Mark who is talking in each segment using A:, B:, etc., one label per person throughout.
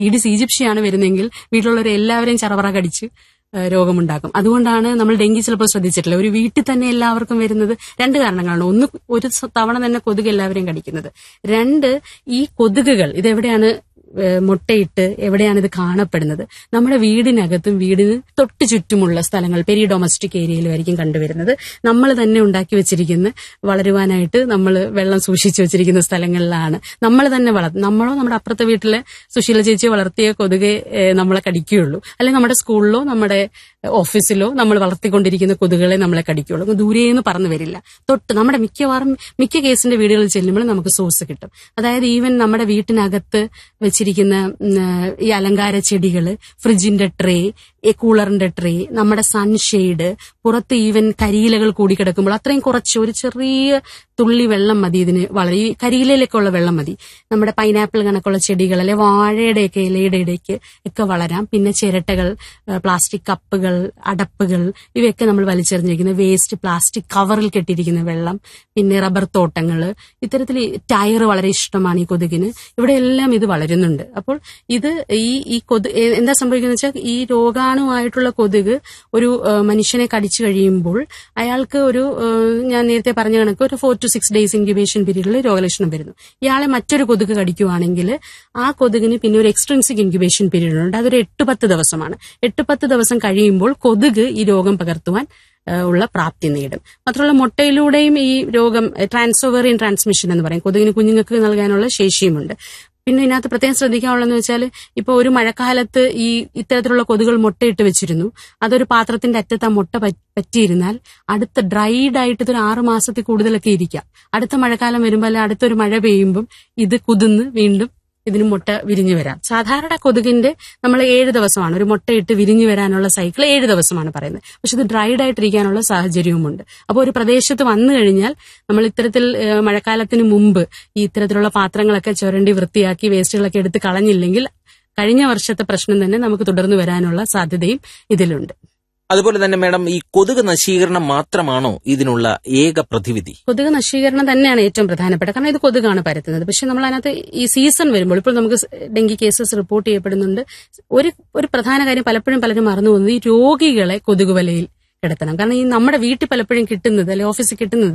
A: Aedes ഈജിപ്ഷ്യയാണ് വരുന്നെങ്കിൽ വീട്ടിലുള്ളവരെ എല്ലാവരെയും ചറവറ കടിച്ച് രോഗമുണ്ടാക്കും. അതുകൊണ്ടാണ് നമ്മൾ ഡെങ്കി ചിലപ്പോൾ ശ്രദ്ധിച്ചിട്ടില്ല, ഒരു വീട്ടിൽ തന്നെ എല്ലാവർക്കും വരുന്നത് 2 കാരണങ്ങളാണ്. ഒന്ന്, ഒരു തവണ തന്നെ കൊതുക് എല്ലാവരെയും കടിക്കുന്നത്. 2, ഈ കൊതുകുകൾ ഇതെവിടെയാണ് മുട്ടയിട്ട് എവിടെയാണ് ഇത് കാണപ്പെടുന്നത്? നമ്മുടെ വീടിനകത്തും വീടിന് തൊട്ട് ചുറ്റുമുള്ള സ്ഥലങ്ങൾ, പെരി ഡൊമസ്റ്റിക് ഏരിയയിലുമായിരിക്കും കണ്ടുവരുന്നത്. നമ്മൾ തന്നെ ഉണ്ടാക്കി വെച്ചിരിക്കുന്ന, വളരുവാനായിട്ട് നമ്മൾ വെള്ളം സൂക്ഷിച്ചു വെച്ചിരിക്കുന്ന സ്ഥലങ്ങളിലാണ് നമ്മൾ തന്നെ നമ്മളോ നമ്മുടെ അപ്പുറത്തെ വീട്ടിലെ സുശീല ചേച്ചി വളർത്തിയ കൊതുകെ നമ്മളെ കടിക്കുകയുള്ളൂ. അല്ലെങ്കിൽ നമ്മുടെ സ്കൂളിലോ നമ്മുടെ ഓഫീസിലോ നമ്മൾ വളർത്തിക്കൊണ്ടിരിക്കുന്ന കൊതുകുകളെ നമ്മളെ കടിക്കുകയുള്ളൂ. ദൂരേന്ന് പറന്നു വരില്ല. തൊട്ട് നമ്മുടെ മിക്ക കേസിന്റെ വീടുകളിൽ ചെല്ലുമ്പോൾ നമുക്ക് സോഴ്സ് കിട്ടും. അതായത് ഈവൻ നമ്മുടെ വീട്ടിനകത്ത് വെച്ചിരിക്കുന്ന ഈ അലങ്കാര ചെടികള്, ഫ്രിഡ്ജിന്റെ ട്രേ, കൂളറിന്റെ ട്രേ, നമ്മുടെ സൺഷെയ്ഡ്, പുറത്ത് ഈവൻ കരിയിലകൾ കൂടി കിടക്കുമ്പോൾ അത്രയും കുറച്ച് ഒരു ചെറിയ തുള്ളി വെള്ളം മതി ഇതിന് വളരെ. ഈ കരിയിലയിലേക്കുള്ള വെള്ളം മതി. നമ്മുടെ പൈനാപ്പിൾ കണക്കുള്ള ചെടികൾ, അല്ലെ വാഴയുടെയൊക്കെ ഇലയുടെ ഇടയ്ക്ക് ഒക്കെ വളരാം. പിന്നെ ചിരട്ടകൾ, പ്ലാസ്റ്റിക് കപ്പുകൾ, അടപ്പുകൾ, ഇവയൊക്കെ നമ്മൾ വലിച്ചെറിഞ്ഞിരിക്കുന്ന വേസ്റ്റ്, പ്ലാസ്റ്റിക് കവറിൽ കെട്ടിയിരിക്കുന്ന വെള്ളം, പിന്നെ റബ്ബർ തോട്ടങ്ങൾ, ഇത്തരത്തിൽ ടയർ വളരെ ഇഷ്ടമാണ് ഈ കൊതുകിന്. ഇവിടെ എല്ലാം ഇത് വളരുന്നുണ്ട്. അപ്പോൾ ഇത് ഈ എന്താ സംഭവിക്കുന്നത് വെച്ചാൽ, ഈ രോഗാണുവായിട്ടുള്ള കൊതുക് ഒരു മനുഷ്യനെ കടിച്ചു കഴിയുമ്പോൾ അയാൾക്ക് ഒരു, ഞാൻ നേരത്തെ പറഞ്ഞ കണക്ക്, ഒരു 4 to 6 days ഇൻക്യുബേഷൻ പീരീഡിൽ രോഗലക്ഷണം വരുന്നു. ഇയാളെ മറ്റൊരു കൊതുക് കടിക്കുവാണെങ്കിൽ ആ കൊതുകിന് പിന്നെ ഒരു എക്സ്ട്രിൻസിക് ഇൻക്യുബേഷൻ പീരീഡ് ഉണ്ട്. അതൊരു 8-10 ദിവസമാണ്. 8-10 ദിവസം കഴിയുമ്പോൾ കൊതുക് ഈ രോഗം പകർത്തുവാൻ ഉള്ള പ്രാപ്തി നേടും. മാത്രമല്ല മുട്ടയിലൂടെയും ഈ രോഗം ട്രാൻസോവേറിയൻ ട്രാൻസ്മിഷൻ എന്ന് പറയും, കൊതുകിന് കുഞ്ഞുങ്ങൾക്ക് നൽകാനുള്ള ശേഷിയുമുണ്ട്. പിന്നെ ഇതിനകത്ത് പ്രത്യേകം ശ്രദ്ധിക്കാനുള്ളതെന്ന് വെച്ചാൽ, ഇപ്പൊ ഒരു മഴക്കാലത്ത് ഈ ഇത്തരത്തിലുള്ള കൊതുകൾ മുട്ടയിട്ട് വെച്ചിരുന്നു. അതൊരു പാത്രത്തിന്റെ അറ്റത്ത് ആ മുട്ട പറ്റിയിരുന്നാൽ അടുത്ത ഡ്രൈഡ് ആയിട്ട് ഇതൊരു 6 മാസത്തിൽ കൂടുതലൊക്കെ ഇരിക്കാം. അടുത്ത മഴക്കാലം വരുമ്പോൾ, അല്ലെ അടുത്തൊരു മഴ പെയ്യുമ്പം ഇത് കുതിർന്ന് വീണ്ടും ഇതിന് മുട്ട വിരിഞ്ഞു വരാം. സാധാരണ കൊതുകിന്റെ നമ്മൾ 7 ദിവസമാണ് ഒരു മുട്ടയിട്ട് വിരിഞ്ഞു വരാനുള്ള സൈക്കിൾ 7 ദിവസമാണ് പറയുന്നത്. പക്ഷെ ഇത് ഡ്രൈഡ് ആയിട്ടിരിക്കാനുള്ള സാഹചര്യവുമുണ്ട്. അപ്പോൾ ഒരു പ്രദേശത്ത് വന്നു കഴിഞ്ഞാൽ നമ്മൾ ഇത്തരത്തിൽ മഴക്കാലത്തിന് മുമ്പ് ഈ ഇത്തരത്തിലുള്ള പാത്രങ്ങളൊക്കെ ചുരണ്ടി വൃത്തിയാക്കി വേസ്റ്റുകളൊക്കെ എടുത്ത് കളഞ്ഞില്ലെങ്കിൽ കഴിഞ്ഞ വർഷത്തെ പ്രശ്നം തന്നെ നമുക്ക് തുടർന്ന് വരാനുള്ള സാധ്യതയും ഇതിലുണ്ട്.
B: അതുപോലെ തന്നെ മാഡം, ഈ കൊതുക് നശീകരണം മാത്രമാണോ ഇതിനുള്ള ഏക പ്രതിവിധി?
A: കൊതുക് നശീകരണം തന്നെയാണ് ഏറ്റവും പ്രധാനപ്പെട്ട, കാരണം ഇത് കൊതുകാണ് പരത്തുന്നത്. പക്ഷെ നമ്മൾ അതിനകത്ത് ഈ സീസൺ വരുമ്പോൾ, ഇപ്പോൾ നമുക്ക് ഡെങ്കി കേസസ് റിപ്പോർട്ട് ചെയ്യപ്പെടുന്നുണ്ട്. ഒരു പ്രധാന കാര്യം പലപ്പോഴും പലരും മറന്നു പോകുന്നത്, ഈ രോഗികളെ കൊതുക് വലയിൽ കിടത്തണം. കാരണം ഈ നമ്മുടെ വീട്ടിൽ പലപ്പോഴും കിട്ടുന്നത്, അല്ലെ ഓഫീസിൽ കിട്ടുന്നത്,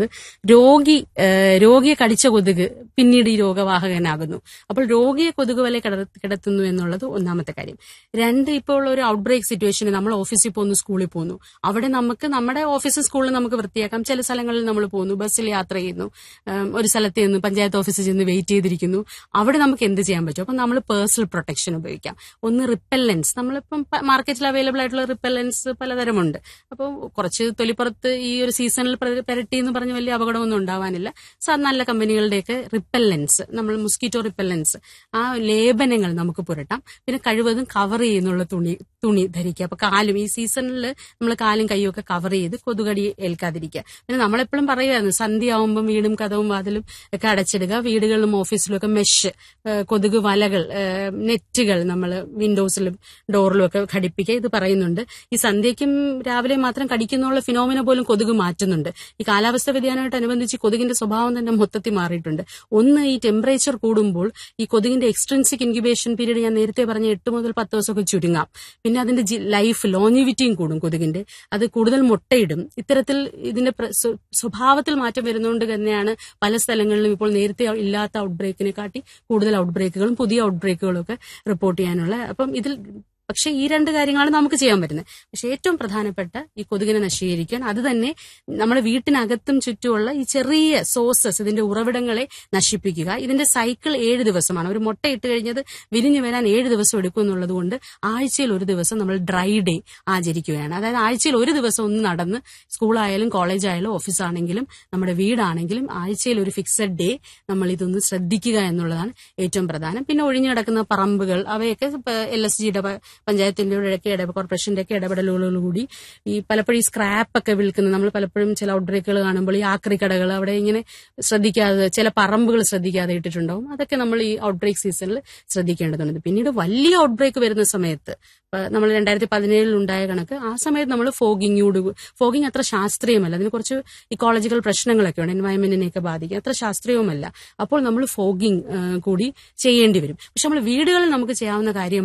A: രോഗിയെ കടിച്ച കൊതുക് പിന്നീട് ഈ രോഗവാഹകനാകുന്നു. അപ്പോൾ രോഗിയെ കൊതുക് വല കിടത്തുന്നു എന്നുള്ളത് ഒന്നാമത്തെ കാര്യം. 2, ഇപ്പോൾ ഉള്ള ഒരു ഔട്ട് ബ്രേക്ക് സിറ്റുവേഷന് നമ്മൾ ഓഫീസിൽ പോകുന്നു, സ്കൂളിൽ പോകുന്നു. അവിടെ നമുക്ക് നമ്മുടെ ഓഫീസ് സ്കൂളിൽ നമുക്ക് വൃത്തിയാക്കാം. ചില സ്ഥലങ്ങളിൽ നമ്മൾ പോകുന്നു, ബസ്സിൽ യാത്ര ചെയ്യുന്നു, ഒരു സ്ഥലത്ത് നിന്ന് പഞ്ചായത്ത് ഓഫീസിൽ ചെന്ന് വെയിറ്റ് ചെയ്തിരിക്കുന്നു. അവിടെ നമുക്ക് എന്ത് ചെയ്യാൻ പറ്റും? അപ്പം നമ്മൾ പേഴ്സണൽ പ്രൊട്ടക്ഷൻ ഉപയോഗിക്കാം. ഒന്ന് റിപ്പല്ലൻസ്, നമ്മളിപ്പം മാർക്കറ്റിൽ അവൈലബിൾ ആയിട്ടുള്ള റിപ്പല്ലൻസ് പലതരമുണ്ട്. അപ്പോൾ കുറച്ച് തൊലിപ്പുറത്ത് ഈ ഒരു സീസണിൽ പെരട്ടി എന്ന് പറഞ്ഞ് വലിയ അപകടമൊന്നും ഉണ്ടാവാനില്ല. നല്ല കമ്പനികളുടെയൊക്കെ റിപ്പല്ലൻസ്, നമ്മൾ മൊസ്കിറ്റോ റിപ്പല്ലൻസ്, ആ ലേപനങ്ങൾ നമുക്ക് പുരട്ടാം. പിന്നെ കഴിവതും കവർ ചെയ്യുന്നുള്ള തുണി ധരിക്കുക. അപ്പൊ കാലും, ഈ സീസണിൽ നമ്മൾ കാലും കൈയും ഒക്കെ കവർ ചെയ്ത് കൊതുകടി ഏൽക്കാതിരിക്കുക. പിന്നെ നമ്മളെപ്പോഴും പറയുമായിരുന്നു, സന്ധ്യയാവുമ്പം വീടും കഥവും വാതിലും ഒക്കെ അടച്ചിടുക. വീടുകളിലും ഓഫീസിലും ഒക്കെ മെഷ്, കൊതുക് വലകൾ, നെറ്റുകൾ നമ്മൾ വിൻഡോസിലും ഡോറിലും ഒക്കെ ഘടിപ്പിക്കുക. ഇത് പറയുന്നുണ്ട്. ഈ സന്ധ്യയ്ക്കും രാവിലെ മാത്രം കടിക്കുന്നുള്ള ഫിനോമിന പോലും കൊതുക് മാറ്റുന്നുണ്ട്. ഈ കാലാവസ്ഥ വ്യതിയാനമായിട്ടനുബന്ധിച്ച് കൊതുകിന്റെ സ്വഭാവം തന്നെ മൊത്തത്തിൽ മാറിയിട്ടുണ്ട്. ഒന്ന്, ഈ ടെമ്പറേച്ചർ കൂടുമ്പോൾ ഈ കൊതുകിന്റെ എക്സ്ട്രിൻസിക് ഇൻക്യുബേഷൻ പീരീഡ് ഞാൻ നേരത്തെ പറഞ്ഞ 8 മുതൽ 10 ദിവസമൊക്കെ ചുരുങ്ങാം. പിന്നെ അതിന്റെ ലൈഫ് ലോഞ്ചിവിറ്റിയും കൂടും കൊതുകിന്റെ. അത് കൂടുതൽ മുട്ടയിടും. ഇത്തരത്തിൽ ഇതിന്റെ സ്വഭാവത്തിൽ മാറ്റം വരുന്നതുകൊണ്ട് തന്നെയാണ് പല സ്ഥലങ്ങളിലും ഇപ്പോൾ നേരത്തെ ഇല്ലാത്ത ഔട്ട് ബ്രേക്കിനെ കാട്ടി കൂടുതൽ ഔട്ട് ബ്രേക്കുകളും പുതിയ ഔട്ട് ബ്രേക്കുകളും ഒക്കെ റിപ്പോർട്ട് ചെയ്യാനുള്ള. അപ്പം ഇതിൽ പക്ഷെ ഈ 2 കാര്യങ്ങളാണ് നമുക്ക് ചെയ്യാൻ പറ്റുന്നത്. പക്ഷെ ഏറ്റവും പ്രധാനപ്പെട്ട ഈ കൊതുകിനെ നശീകരിക്കാൻ, അത് തന്നെ നമ്മുടെ വീട്ടിനകത്തും ചുറ്റുമുള്ള ഈ ചെറിയ സോഴ്സസ്, ഇതിന്റെ ഉറവിടങ്ങളെ നശിപ്പിക്കുക. ഇതിന്റെ സൈക്കിൾ 7 ദിവസമാണ്. ഒരു മുട്ട ഇട്ട് കഴിഞ്ഞത് വിരിഞ്ഞു വരാൻ 7 ദിവസം എടുക്കും എന്നുള്ളത് കൊണ്ട് ആഴ്ചയിൽ ഒരു ദിവസം നമ്മൾ ഡ്രൈ ഡേ ആചരിക്കുകയാണ്. അതായത് ആഴ്ചയിൽ ഒരു ദിവസം ഒന്ന് നടന്ന്, സ്കൂളായാലും കോളേജായാലും ഓഫീസാണെങ്കിലും നമ്മുടെ വീടാണെങ്കിലും ആഴ്ചയിൽ ഒരു ഫിക്സഡ് ഡേ നമ്മൾ ഇതൊന്ന് ശ്രദ്ധിക്കുക എന്നുള്ളതാണ് ഏറ്റവും പ്രധാനം. പിന്നെ ഒഴിഞ്ഞു കിടക്കുന്ന പറമ്പുകൾ, അവയൊക്കെ LSGയുടെ പഞ്ചായത്തിന്റെ കോർപ്പറേഷന്റെ ഒക്കെ ഇടപെടലുകളോടുകൂടി ഈ പലപ്പോഴും ഈ സ്ക്രാപ്പ് ഒക്കെ വിൽക്കുന്നത് നമ്മൾ പലപ്പോഴും ചില ഔട്ട്ബ്രേക്കുകൾ കാണുമ്പോൾ ഈ ആക്രി കടകൾ അവിടെ ഇങ്ങനെ ശ്രദ്ധിക്കാതെ ചില പറമ്പുകൾ ശ്രദ്ധിക്കാതെ ഇട്ടിട്ടുണ്ടാവും. അതൊക്കെ നമ്മൾ ഈ ഔട്ട്ബ്രേക്ക് സീസണിൽ ശ്രദ്ധിക്കേണ്ടതുണ്ട്. പിന്നീട് വലിയ ഔട്ട്ബ്രേക്ക് വരുന്ന സമയത്ത് നമ്മൾ 2017 ഉണ്ടായ കണക്ക് ആ സമയത്ത് നമ്മൾ ഫോഗിങ് അത്ര ശാസ്ത്രീയമല്ല, അതിന് കുറച്ച് ഇക്കോളജിക്കൽ പ്രശ്നങ്ങളൊക്കെ ഉണ്ട്, എൻവയൺമെന്റിനെയൊക്കെ ബാധിക്കും, അത്ര ശാസ്ത്രീയവുമല്ല. അപ്പോൾ നമ്മൾ ഫോഗിങ് കൂടി ചെയ്യേണ്ടി വരും. പക്ഷെ നമ്മൾ വീടുകളിൽ നമുക്ക് ചെയ്യാവുന്ന കാര്യം